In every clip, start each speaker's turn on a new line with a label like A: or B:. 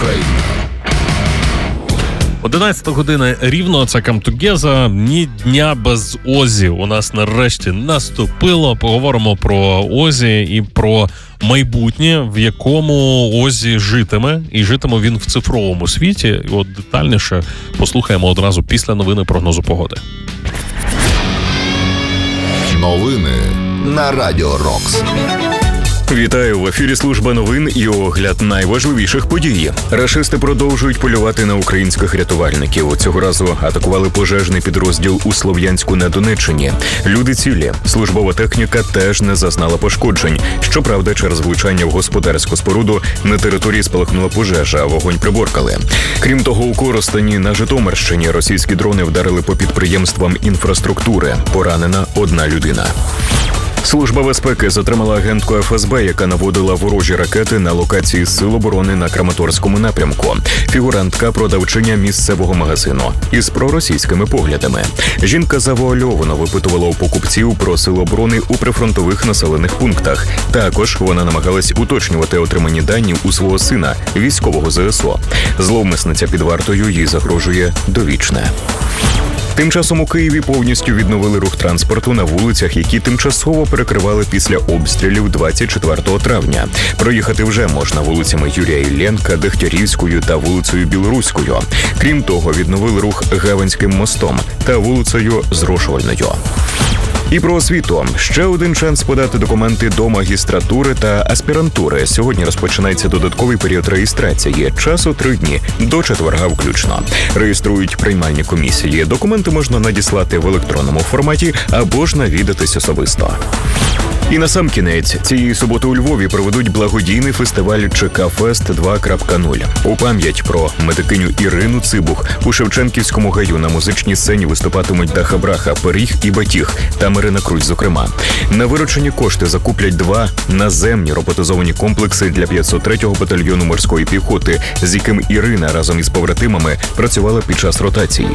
A: Україна.
B: 11 година рівно, це Come Together. Ні дня без Озі у нас нарешті наступило. Поговоримо про Озі і про майбутнє, в якому Озі житиме. І житиме він в цифровому світі. І от детальніше послухаємо одразу після новини прогнозу погоди.
A: Новини на Радіо Рокс.
C: Вітаю, в ефірі служба новин і огляд найважливіших подій. Рашисти продовжують полювати на українських рятувальників. Цього разу атакували пожежний підрозділ у Слов'янську на Донеччині. Люди цілі. Службова техніка теж не зазнала пошкоджень. Щоправда, через влучання в господарську споруду на території спалахнула пожежа, а вогонь приборкали. Крім того, у Коростені на Житомирщині російські дрони вдарили по підприємствам інфраструктури. Поранена одна людина. Служба безпеки затримала агентку ФСБ, яка наводила ворожі ракети на локації Сил оборони на Краматорському напрямку. Фігурантка – продавчиня місцевого магазину із проросійськими поглядами. Жінка завуальовано випитувала у покупців про Сили оборони у прифронтових населених пунктах. Також вона намагалась уточнювати отримані дані у свого сина, військового ЗСУ. Зловмисниця під вартою, їй загрожує довічне. Тим часом у Києві повністю відновили рух транспорту на вулицях, які тимчасово перекривали після обстрілів 24 травня. Проїхати вже можна вулицями Юрія Іллєнка, Дегтярівською та вулицею Білоруською. Крім того, відновили рух Гаванським мостом та вулицею Зрошувальною. І про освіту. Ще один шанс подати документи до магістратури та аспірантури. Сьогодні розпочинається додатковий період реєстрації. Часу 3 дні, до четверга включно. Реєструють приймальні комісії. Документи можна надіслати в електронному форматі або ж навідатись особисто. І насамкінець, цієї суботи у Львові проведуть благодійний фестиваль ЧК Фест 2.0. У пам'ять про медикиню Ірину Цибух у Шевченківському гаю на музичній сцені виступатимуть Даха Браха, Пиріг і Батіг та Марина Крусь, зокрема. На виручені кошти закуплять 2 наземні роботизовані комплекси для 503-го батальйону морської піхоти, з яким Ірина разом із побратимами працювала під час ротації.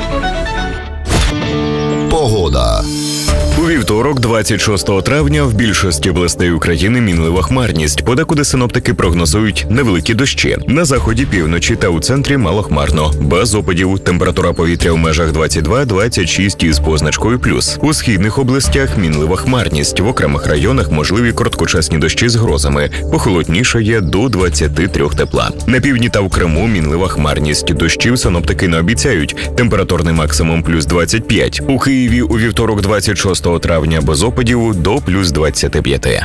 A: Погода.
C: У вівторок, 26 травня, в більшості областей України мінлива хмарність. Подекуди синоптики прогнозують невеликі дощі. На заході, півночі та у центрі малохмарно. Без опадів. Температура повітря в межах 22-26 із позначкою плюс. У східних областях мінлива хмарність. В окремих районах можливі короткочасні дощі з грозами. Похолоднішає до 23 тепла. На півдні та в Криму мінлива хмарність. Дощів синоптики не обіцяють. Температурний максимум плюс 25. У Києві у вівторок, 26 травня, без опадів до плюс 25.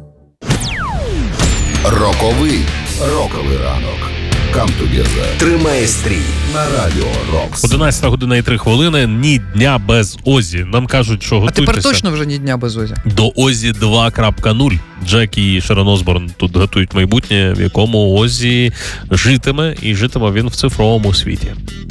A: Роковий ранок. Come Together.
D: Тримає стрій
A: На Радіо Рокс.
B: 11 година і 3 хвилини. Ні дня без Озі. Нам кажуть, що готуйтеся.
E: А тепер точно вже ні дня без Озі.
B: До Озі 2.0. Джек і Шерон Осборн тут готують майбутнє, в якому Озі житиме, і житиме він в цифровому світі.